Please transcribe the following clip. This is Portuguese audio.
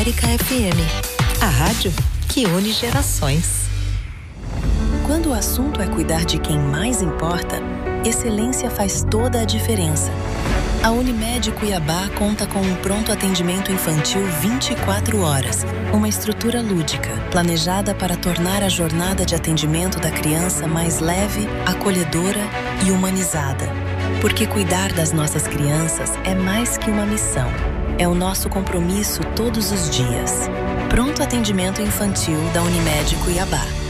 América FM, a rádio que une gerações. Quando o assunto é cuidar de quem mais importa, excelência faz toda a diferença. A Unimed Cuiabá conta com um pronto atendimento infantil 24 horas, uma estrutura lúdica, planejada para tornar a jornada de atendimento da criança mais leve, acolhedora e humanizada. Porque cuidar das nossas crianças é mais que uma missão. É o nosso compromisso todos os dias. Pronto atendimento infantil da Unimed Cuiabá.